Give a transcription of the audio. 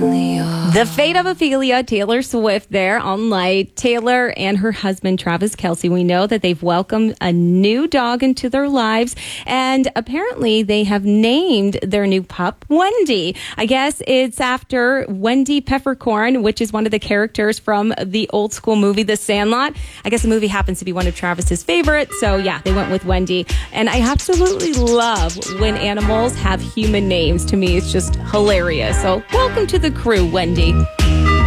The fate of Ophelia, Taylor Swift there on Light. Taylor and her husband, Travis Kelce, we know that they've welcomed a new dog into their lives, and apparently they have named their new pup Wendy. I guess it's after Wendy Peppercorn, which is one of the characters from the old school movie, The Sandlot. I guess the movie happens to be one of Travis's favorites, so yeah, they went with Wendy. And I absolutely love when animals have human names. To me, it's just hilarious. So welcome to the crew, Wendy.